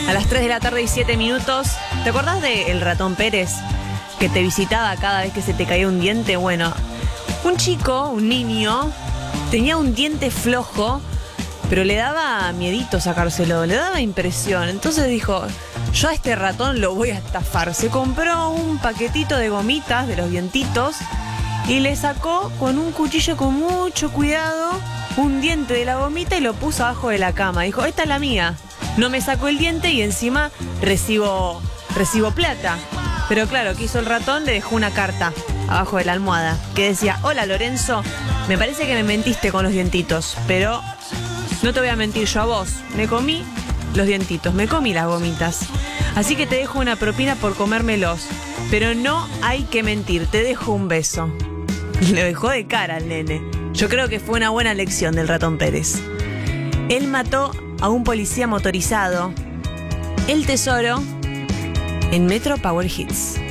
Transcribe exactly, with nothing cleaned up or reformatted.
A las tres de la tarde y siete minutos. ¿Te acordás de el ratón Pérez? Que te visitaba cada vez que se te caía un diente. Bueno, un chico, un niño, tenía un diente flojo, pero le daba miedito sacárselo, le daba impresión. Entonces dijo, yo a este ratón lo voy a estafar. Se compró un paquetito de gomitas de los dientitos y le sacó con un cuchillo con mucho cuidado un diente de la gomita y lo puso abajo de la cama. Dijo, esta es la mía. No me sacó el diente y encima recibo, recibo plata. Pero claro, ¿qué hizo el ratón? Le dejó una carta abajo de la almohada que decía, hola Lorenzo, me parece que me mentiste con los dientitos, pero no te voy a mentir yo a vos. Me comí los dientitos, me comí las gomitas. Así que te dejo una propina por comérmelos. Pero no hay que mentir, te dejo un beso. Le dejó de cara al nene. Yo creo que fue una buena lección del ratón Pérez. Él mató a un policía motorizado. El tesoro en Metro Power Hits.